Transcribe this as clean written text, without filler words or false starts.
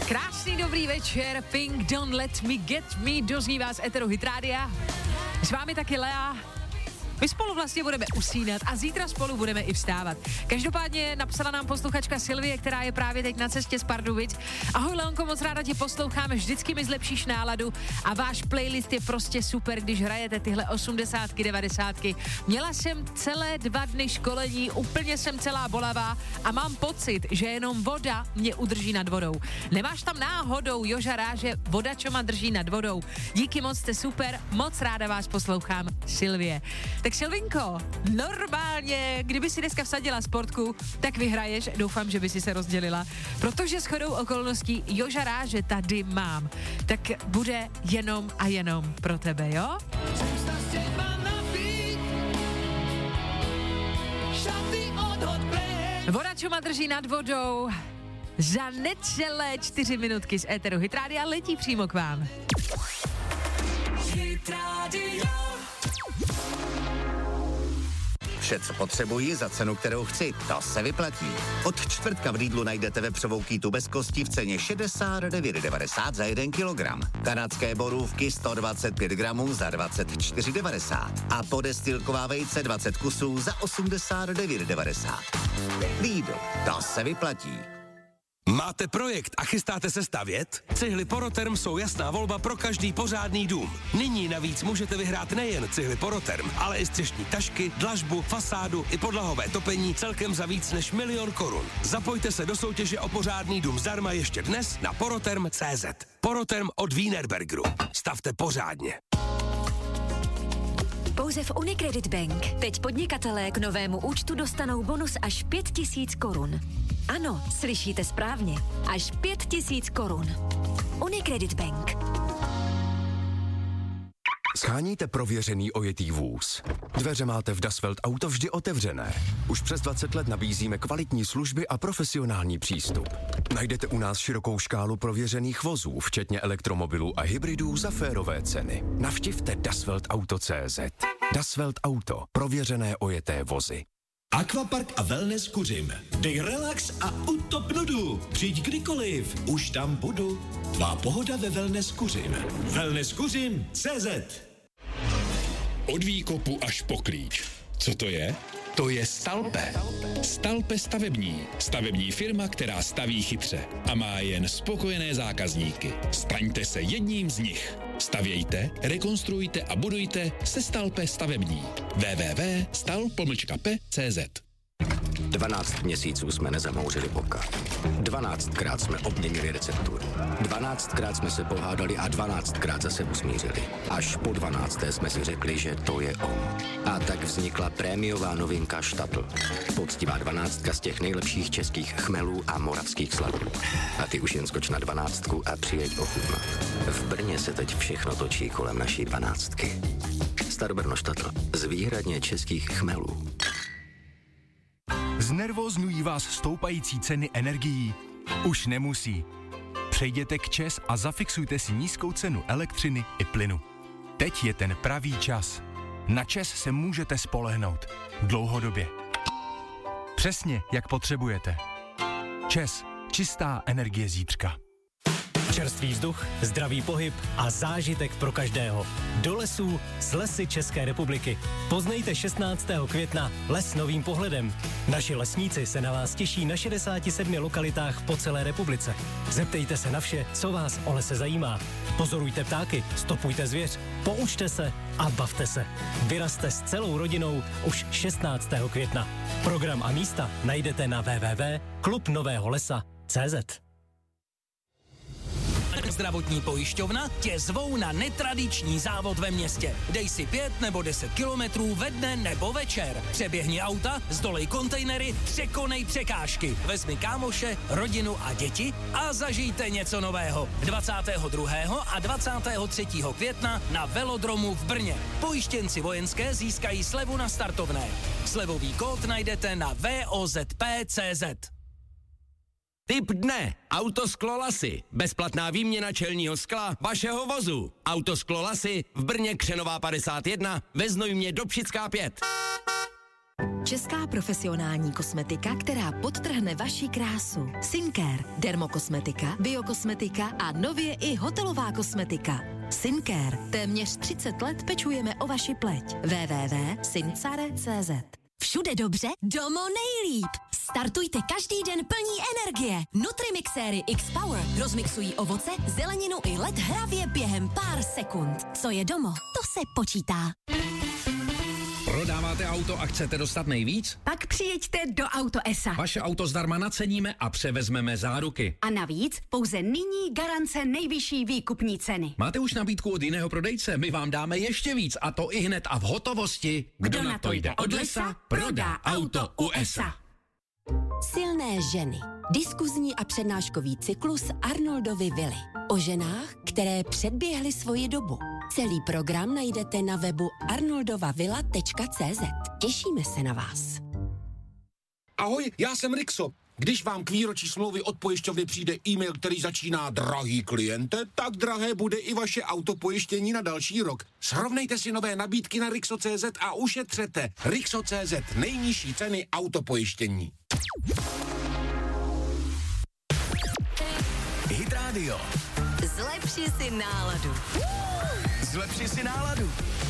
Krásný dobrý večer, Pink Don't Let Me Get Me, doznívá z Eteru Hit Rádia. S vámi taky Lea. My spolu vlastně budeme usínat a zítra spolu budeme i vstávat. Každopádně napsala nám posluchačka Silvie, která je právě teď na cestě z Pardubic. Ahoj Leonko, moc ráda tě posloucháme, vždycky mi zlepšíš náladu a váš playlist je prostě super, když hrajete tyhle 80, 90. Měla jsem celé 2 dny školení, úplně jsem celá bolavá a mám pocit, že jenom voda mě udrží nad vodou. Nemáš tam náhodou Joža Ráže, voda, čo ma drží nad vodou? Díky moc, jste super, moc ráda vás poslouchám, Silvie. Tak Silvinko, normálně, kdyby si dneska vsadila sportku, tak vyhraješ, doufám, že by si se rozdělila, protože shodou okolností Joža Ráže tady mám, tak bude jenom a jenom pro tebe, jo? Voda, čo ma drží nad vodou, za necelé 4 minutky z Eteru Hit Rádia letí přímo k vám. Hit Radio. Vše, co potřebuji za cenu, kterou chci, to se vyplatí. Od čtvrtka v Lidlu najdete vepřovou kýtu bez kosti v ceně 69,90 za 1 kilogram. Kanadské borůvky 125 gramů za 24,90 a podestýlková vejce 20 kusů za 89,90. Lidl, to se vyplatí. Máte projekt a chystáte se stavět? Cihly Poroterm jsou jasná volba pro každý pořádný dům. Nyní navíc můžete vyhrát nejen cihly Poroterm, ale i střešní tašky, dlažbu, fasádu i podlahové topení celkem za víc než 1 000 000 korun. Zapojte se do soutěže o pořádný dům zdarma ještě dnes na poroterm.cz. Poroterm od Wienerbergeru. Stavte pořádně. Pouze v Unicredit Bank. Teď podnikatelé k novému účtu dostanou bonus až 5 000 korun. Ano, slyšíte správně. Až 5 000 korun. Unicredit Bank. Sháníte prověřený ojetý vůz. Dveře máte v Dasvelt Auto vždy otevřené. Už přes 20 let nabízíme kvalitní služby a profesionální přístup. Najdete u nás širokou škálu prověřených vozů, včetně elektromobilů a hybridů za férové ceny. Navštivte dasveltauto.cz. Dasvelt Auto. Prověřené ojeté vozy. Aquapark a wellness Kuřim. Dej relax a utop nudu. Přijď kdykoliv, už tam budu. Tvá pohoda ve wellness Kuřim. Wellness Kuřim CZ. Od výkopu až po klíč. Co to je? To je Stalpe. Stalpe stavební. Stavební firma, která staví chytře a má jen spokojené zákazníky. Staňte se jedním z nich. Stavějte, rekonstruujte a budujte se Stalpe stavební. www.stal-p.cz. 12 měsíců jsme nezamouřili oka. 12krát jsme obměnili recepturu. 12krát jsme se pohádali a 12krát zase usmířili. Až po 12. jsme si řekli, že to je on. A tak vznikla prémiová novinka Štatl. Poctivá 12 z těch nejlepších českých chmelů a moravských sladů. A ty už jen skoč na 12 a přijeď ochutnat. V Brně se teď všechno točí kolem naší 12. Starobrno Štatl z výhradně českých chmelů. Znervózňují vás stoupající ceny energií? Už nemusí. Přejděte k ČEZ a zafixujte si nízkou cenu elektřiny i plynu. Teď je ten pravý čas. Na ČEZ se můžete spolehnout. Dlouhodobě. Přesně, jak potřebujete. ČEZ. Čistá energie zítřka. Čerstvý vzduch, zdravý pohyb a zážitek pro každého. Do lesů s Lesy České republiky. Poznejte 16. května les novým pohledem. Naši lesníci se na vás těší na 67 lokalitách po celé republice. Zeptejte se na vše, co vás o lese zajímá. Pozorujte ptáky, stopujte zvěř, poučte se a bavte se. Vyrazte s celou rodinou už 16. května. Program a místa najdete na www.klubnovéholesa.cz. Zdravotní pojišťovna tě zvou na netradiční závod ve městě. Dej si 5 nebo 10 kilometrů ve dne nebo večer. Přeběhni auta, zdolej kontejnery, překonej překážky. Vezmi kámoše, rodinu a děti a zažijte něco nového. 22. a 23. května na velodromu v Brně. Pojištěnci vojenské získají slevu na startovné. Slevový kód najdete na vozp.cz. Tip dne. Autosklo Lasy. Bezplatná výměna čelního skla vašeho vozu. Autosklo Lasy v Brně Křenová 51 ve Znojmě Dobšická 5. Česká profesionální kosmetika, která podtrhne vaši krásu. Syncare, dermokosmetika, biokosmetika a nově i hotelová kosmetika. Syncare. Téměř 30 let pečujeme o vaši pleť. www.syncare.cz. Všude dobře, domo nejlíp. Startujte každý den plní energie. Nutrimixéry X-Power rozmixují ovoce, zeleninu i led hravě během pár sekund. Co je domo, to se počítá. Prodáváte auto a chcete dostat nejvíc? Pak přijeďte do Auto ESA. Vaše auto zdarma naceníme a převezmeme záruky. A navíc pouze nyní garance nejvyšší výkupní ceny. Máte už nabídku od jiného prodejce? My vám dáme ještě víc a to i hned a v hotovosti. Kdo na to jde od lesa, prodá auto u ESA. Silné ženy. Diskuzní a přednáškový cyklus Arnoldovy vily. O ženách, které předběhly svoji dobu. Celý program najdete na webu arnoldovavilla.cz. Těšíme se na vás. Ahoj, já jsem Rixo. Když vám k výročí smlouvy od pojišťovny přijde e-mail, který začíná drahý kliente, tak drahé bude i vaše autopojištění na další rok. Srovnejte si nové nabídky na Rixo.cz a ušetřete. Rixo.cz, nejnižší ceny autopojištění. Hit Radio. Zlepši si náladu. Zlepši si náladu.